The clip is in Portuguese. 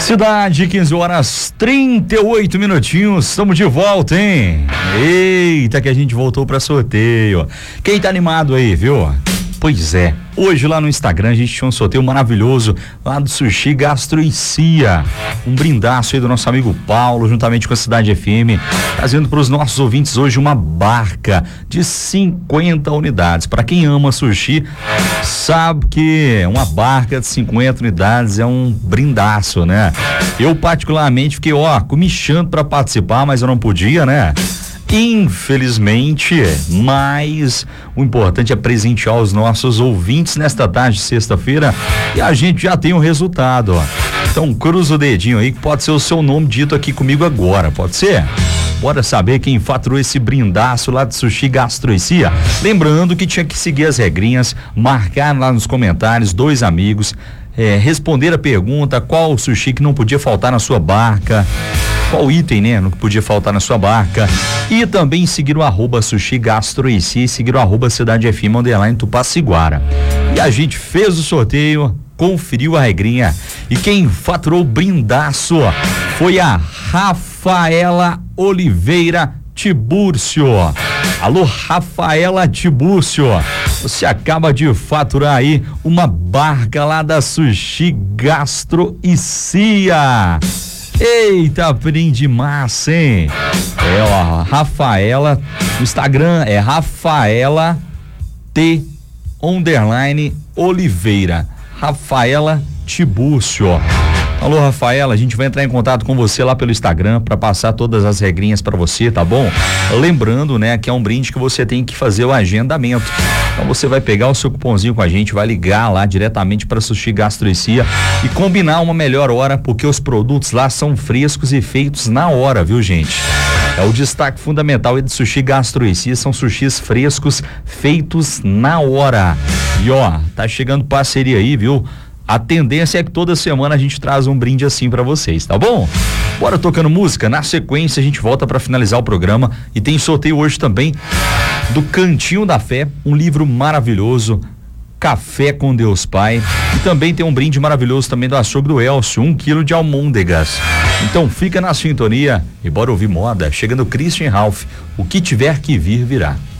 Cidade, 15 horas 38 minutinhos, estamos de volta, hein? Eita, que a gente voltou pra sorteio. Quem tá animado aí, viu? Pois é, hoje lá no Instagram a gente tinha um sorteio maravilhoso lá do Sushi Gastro e Cia. Um brindaço aí do nosso amigo Paulo, juntamente com a Cidade FM, trazendo para os nossos ouvintes hoje uma barca de 50 unidades. Para quem ama sushi, sabe que uma barca de 50 unidades é um brindaço, né? Eu particularmente fiquei, comichando para participar, mas eu não podia, né? Infelizmente, mas o importante é presentear os nossos ouvintes nesta tarde de sexta-feira e a gente já tem o resultado, ó. Então cruza o dedinho aí que pode ser o seu nome dito aqui comigo agora, pode ser? Bora saber quem faturou esse brindaço lá de Sushi Gastro e Cia. Lembrando que tinha que seguir as regrinhas, marcar lá nos comentários 2 amigos, responder a pergunta qual o sushi que não podia faltar na sua barca, qual item, né, não podia faltar na sua barca, e também seguir o @Sushi Gastro e Cia, seguir o @Cidade FM _ Tupaciguara. E a gente fez o sorteio, conferiu a regrinha e quem faturou o brindaço foi a Rafaela Oliveira Tibúrcio. Alô, Rafaela Tibúrcio, você acaba de faturar aí uma barca lá da Sushi Gastro e Cia. Eita, brinde massa, hein? Rafaela, no Instagram é Rafaela T_Oliveira. Rafaela Tibúrcio. Alô, Rafaela, a gente vai entrar em contato com você lá pelo Instagram para passar todas as regrinhas para você, tá bom? Lembrando, né, que é um brinde que você tem que fazer o agendamento. Então você vai pegar o seu cupomzinho com a gente, vai ligar lá diretamente para Sushi Gastro e Cia e combinar uma melhor hora, porque os produtos lá são frescos e feitos na hora, viu, gente? É o destaque fundamental aí de Sushi Gastro e Cia, são sushis frescos feitos na hora. E tá chegando parceria aí, viu? A tendência é que toda semana a gente traz um brinde assim pra vocês, tá bom? Bora tocando música, na sequência a gente volta pra finalizar o programa e tem sorteio hoje também do Cantinho da Fé, um livro maravilhoso, Café com Deus Pai, e também tem um brinde maravilhoso também do açougue do Elcio, 1 quilo de almôndegas. Então fica na sintonia e bora ouvir moda, chegando Christian Ralph, o que tiver que vir virá.